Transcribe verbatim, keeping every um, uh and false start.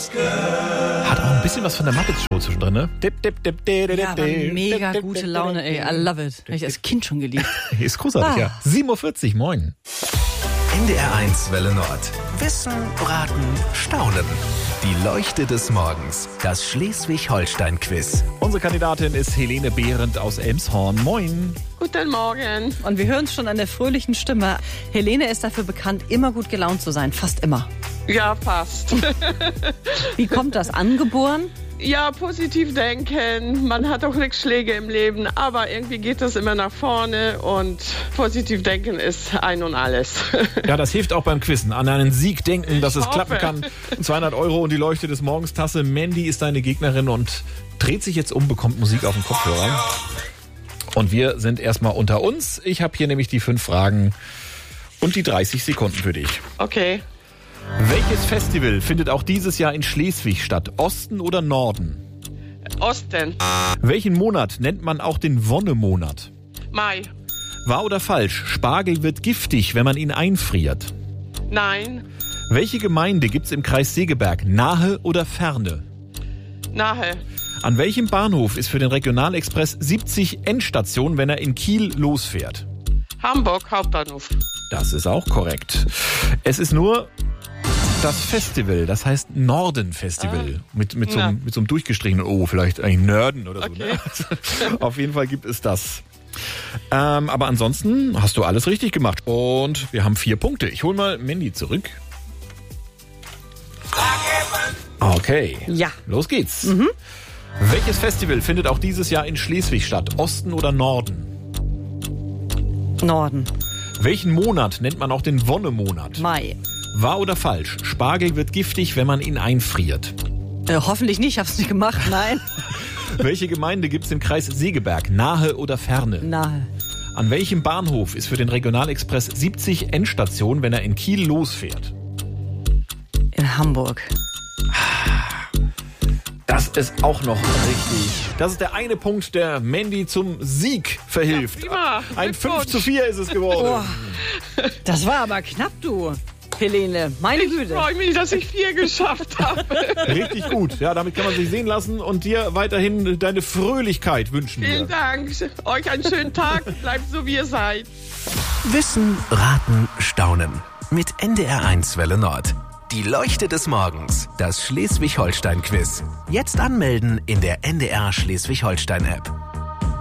Hat auch ein bisschen was von der Muppets-Show zwischendrin, ne? Dip, dip, dip, dip, dip, Ja, aber mega gute Laune, ey. I love it. Hab ich als Kind schon geliebt. Ist großartig, Ah. ja. sieben Uhr vierzig, moin. N D R eins Welle Nord. Wissen, Raten, Staunen. Die Leuchte des Morgens. Das Schleswig-Holstein-Quiz. Unsere Kandidatin ist Helene Behrendt aus Elmshorn. Moin. Guten Morgen. Und wir hören es schon an der fröhlichen Stimme. Helene ist dafür bekannt, immer gut gelaunt zu sein. Fast immer. Ja, fast. Wie kommt das? Angeboren? Ja, positiv denken. Man hat auch Rückschläge im Leben, aber irgendwie geht das immer nach vorne und positiv denken ist ein und alles. Ja, das hilft auch beim Quizzen. An einen Sieg denken, dass Ich es hoffe. klappen kann. zweihundert Euro und die Leuchte des Morgens Tasse. Mandy ist deine Gegnerin und dreht sich jetzt um, bekommt Musik auf den Kopfhörer. Und wir sind erstmal unter uns. Ich habe hier nämlich die fünf Fragen und die dreißig Sekunden für dich. Okay. Welches Festival findet auch dieses Jahr in Schleswig statt? Osten oder Norden? Osten. Welchen Monat nennt man auch den Wonnemonat? Mai. Wahr oder falsch? Spargel wird giftig, wenn man ihn einfriert. Nein. Welche Gemeinde gibt's im Kreis Segeberg? Nahe oder ferne? Nahe. An welchem Bahnhof ist für den Regionalexpress siebzig Endstation, wenn er in Kiel losfährt? Hamburg Hauptbahnhof. Das ist auch korrekt. Es ist nur das Festival, das heißt Norden-Festival. Ah. Mit, mit, so einem, mit so einem durchgestrichenen O, vielleicht eigentlich Nörden oder so. Okay. Ne? Auf jeden Fall gibt es das. Ähm, aber ansonsten hast du alles richtig gemacht. Und wir haben vier Punkte. Ich hole mal Mandy zurück. Okay. Ja. Los geht's. Mhm. Welches Festival findet auch dieses Jahr in Schleswig statt? Osten oder Norden? Norden. Welchen Monat nennt man auch den Wonnemonat? Mai. Wahr oder falsch? Spargel wird giftig, wenn man ihn einfriert. Äh, hoffentlich nicht, hab's nicht gemacht, nein. Welche Gemeinde gibt's im Kreis Segeberg? Nahe oder ferne? Nahe. An welchem Bahnhof ist für den Regionalexpress siebzig Endstation, wenn er in Kiel losfährt? In Hamburg. Das ist auch noch richtig. Das ist der eine Punkt, der Mandy zum Sieg verhilft. Ja, prima. Ein fünf zu vier ist es geworden. Oh, das war aber knapp, du, Helene. Meine Ich Güte. freue mich, dass ich vier geschafft habe. Richtig gut. Ja, damit kann man sich sehen lassen und dir weiterhin deine Fröhlichkeit wünschen. Vielen wir. Dank. Euch einen schönen Tag. Bleibt so, wie ihr seid. Wissen, Raten, Staunen. Mit N D R eins Welle Nord. Die Leuchte des Morgens. Das Schleswig-Holstein-Quiz. Jetzt anmelden in der N D R Schleswig-Holstein-App.